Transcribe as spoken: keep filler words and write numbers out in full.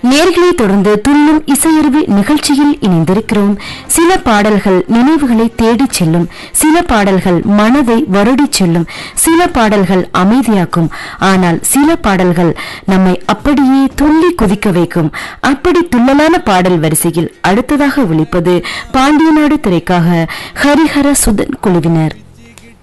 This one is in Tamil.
நேர்களை தொடர்ந்து துள்ளும் இசையருவி நிகழ்ச்சியில் இணைந்திருக்கிறோம். சில பாடல்கள் நினைவுகளை தேடிச் செல்லும், சில பாடல்கள் மனதை வருடிச் செல்லும், சில பாடல்கள் அமைதியாக்கும். ஆனால் சில பாடல்கள் நம்மை அப்படியே துள்ளி குதிக்க வைக்கும். அப்படி துள்ளலான பாடல் வரிசையில் அடுத்ததாக ஒலிப்பது பாண்டியநாடு திரைக்காக ஹரிஹர சுதன் குழுவினர்.